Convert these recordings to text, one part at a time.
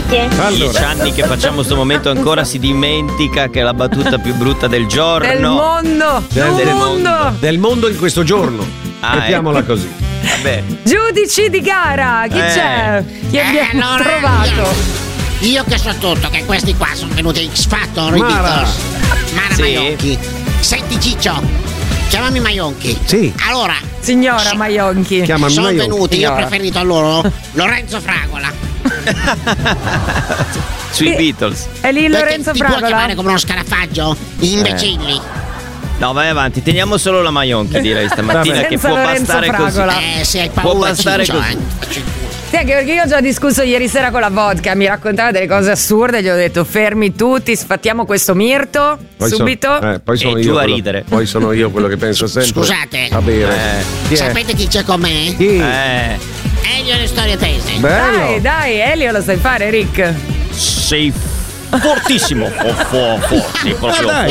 Grazie. Allora. 10 anni che facciamo questo momento, ancora si dimentica che è la battuta più brutta del giorno. Del mondo. Del mondo in questo giorno. Mettiamola ecco. così. Vabbè. Giudici di gara, chi c'è? Chi abbiamo allora, trovato? Io che so tutto, che questi qua sono venuti X Factor, i Mara. Beatles. Mara Sì. Maionchi. Senti Ciccio, chiamami Maionchi. Sì. Allora, Signora Maionchi. Chiamami sono Maionchi. venuti, io ho Signora. preferito a loro Lorenzo Fragola. Sui Beatles. È lì Perché Lorenzo ti può Fragola? chiamare come uno scarafaggio? Gli imbecilli. No, vai avanti, teniamo solo la Maionchi, direi stamattina, Vabbè. che Senza può Lorenzo bastare Fragola. così. Se hai Può paura, bastare Ciccio, così. Sì, anche perché io ho già discusso ieri sera con la vodka, mi raccontava delle cose assurde, gli ho detto fermi tutti, sfattiamo questo mirto subito. Poi sono E io giù a quello- ridere. Poi sono io quello che penso sempre. Scusate. A bere. Chi è? Sapete chi c'è con me? Chi? Elio le storie tese. Bello. Dai, Elio lo sai fare, Rick. Sei fortissimo. Sei proprio Dai.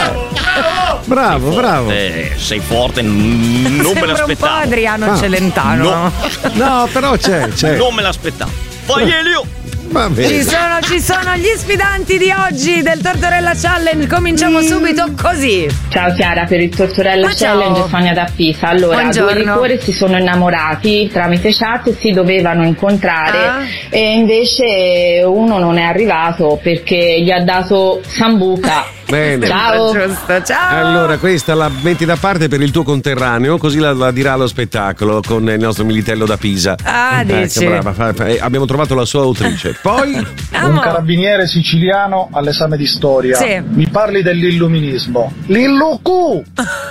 Bravo. Sei forte, non me Sembra un po' l'aspettavo. Adriano Celentano. No. No, però c'è. Non me l'aspettavo. Vai Elio! Va bene. Ci sono gli sfidanti di oggi del Tortorella Challenge. Cominciamo subito così. Ciao Chiara, per il Tortorella Ma ciao. Challenge Sonia da Pisa. Allora, Buongiorno. due liquori si sono innamorati tramite chat e si dovevano incontrare e invece uno non è arrivato perché gli ha dato sambuca. Bene. Ciao. Giusto, ciao. Allora, questa la metti da parte per il tuo conterraneo, così la dirà allo spettacolo con il nostro Militello da Pisa. Dici. Brava, abbiamo trovato la sua autrice. Poi Un carabiniere siciliano all'esame di storia. Sì. Mi parli dell'illuminismo. L'illucu!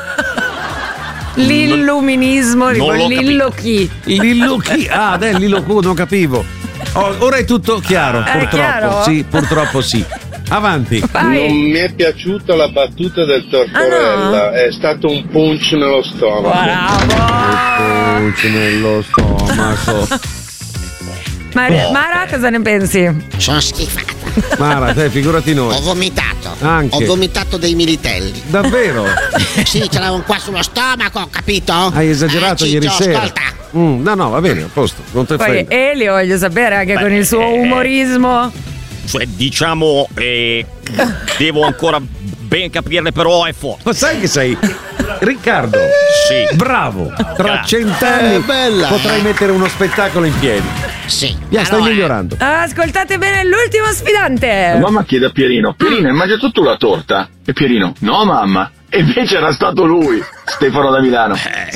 L'illuminismo, Non l'ho Lillo chi? Lillo chi? Lillo Q, non capivo. Ora è tutto chiaro, purtroppo. chiaro? Sì, purtroppo sì. Avanti. Vai. Non mi è piaciuta la battuta del Tortorella, è stato un punch nello stomaco. Bravo. Punci nello stomaco. Mara, cosa ne pensi? Sono schifata. Mara, te, figurati Ho noi. vomitato. Anche. Ho vomitato dei militelli. Davvero? Sì, ce l'avevo qua sullo stomaco, capito? Hai esagerato Ciccio, ieri sera. Ascolta. No, va bene, a posto. Non te Poi frega. Elio voglio sapere anche con il suo umorismo. Cioè, diciamo, devo ancora ben capirle, però è forte. Ma sai che sei? Riccardo. Sì. Bravo. Tra Grazie. 100 anni bella. potrai mettere uno spettacolo in piedi. Sì. Stai migliorando. Ascoltate bene l'ultimo sfidante. Mamma chiede a Pierino: Pierino, hai mangiato tu la torta? E Pierino: no mamma. E invece era stato lui, Stefano da Milano.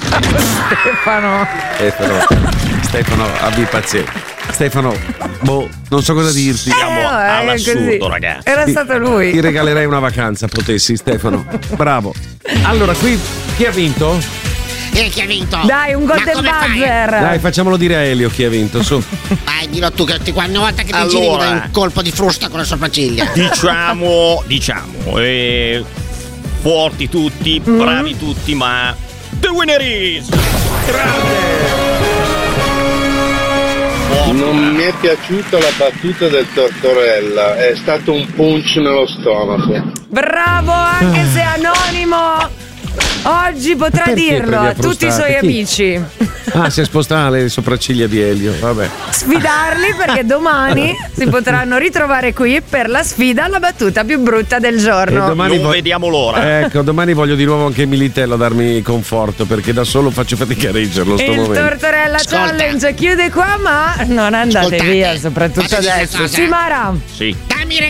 Stefano, abbi pazienza. Stefano, non so cosa dirti. Siamo all'assurdo, così. ragazzi. Era stato lui. Ti regalerei una vacanza, potessi, Stefano. Bravo. Allora, qui chi ha vinto? Chi ha vinto? Dai, un golden come fai? buzzer. Dai, facciamolo dire a Elio chi ha vinto, su. Vai, dillo tu che ogni volta che ti giri mi dai un colpo di frusta con le sopracciglia. Diciamo, forti tutti, bravi tutti, ma the winner is Non mi è piaciuta la battuta del Tortorella, è stato un punch nello stomaco. Bravo, anche se anonimo. Oggi potrà Perché dirlo prendi a a tutti i suoi frustate? Chi? amici. Si è spostata le sopracciglia di Elio, vabbè. Sfidarli perché domani si potranno ritrovare qui per la sfida alla battuta più brutta del giorno. E domani non vediamo l'ora. Ecco, domani voglio di nuovo anche Militello a darmi conforto, perché da solo faccio fatica a reggerlo sto Il momento. Tortorella Ascolta. Challenge chiude qua, ma non andate Ascoltate, via, soprattutto posso dire adesso. qualcosa? Sì, Mara. Sì. Dammi i